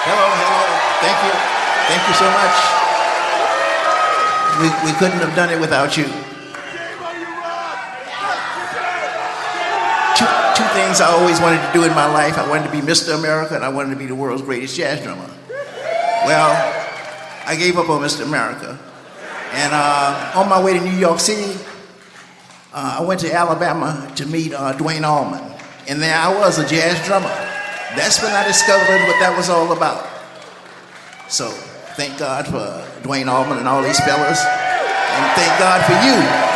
Hello, hello. Thank you. Thank you so much. We couldn't have done it without you. Two things I always wanted to do in my life. I wanted to be Mr. America, and I wanted to be the world's greatest jazz drummer. Well, I gave up on Mr. America. And on my way to New York City, I went to Alabama to meet Duane Allman. And there I was, a jazz drummer. That's when I discovered what that was all about. So, thank God for Duane Allman and all these fellas. And thank God for you.